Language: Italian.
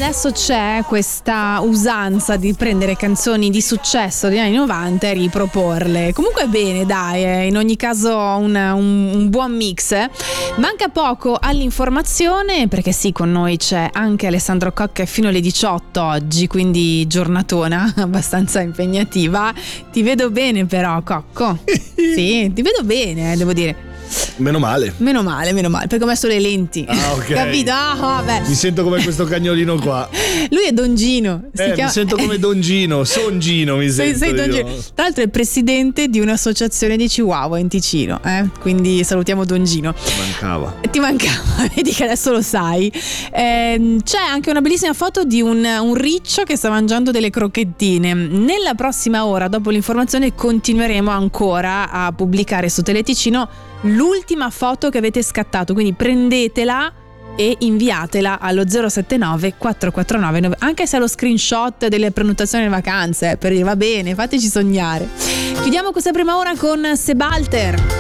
adesso c'è questa usanza di prendere canzoni di successo degli anni 90 e riproporle. Comunque bene, dai, in ogni caso un buon mix. Manca poco all'informazione, perché sì, con noi c'è anche Alessandro Cocca fino alle 18 oggi, quindi giornatona abbastanza impegnativa. Ti vedo bene però, Cocco. Sì, ti vedo bene, devo dire. Meno male, perché ho messo le lenti. Ah, ok. Capito? Vabbè. Mi sento come questo cagnolino qua. Lui è Don Gino. Mi sento come Don Gino, Son Gino mi sento. Sei Don Gino. Tra l'altro è il presidente di un'associazione di Chihuahua in Ticino, quindi salutiamo Don Gino. Ti mancava, vedi che adesso lo sai. C'è anche una bellissima foto di un riccio che sta mangiando delle crocchettine. Nella prossima ora, dopo l'informazione, continueremo ancora a pubblicare su Teleticino l'ultima foto che avete scattato, quindi prendetela e inviatela allo 079 449 anche se è lo screenshot delle prenotazioni delle vacanze, per dire va bene, fateci sognare. Chiudiamo questa prima ora con Sebalter.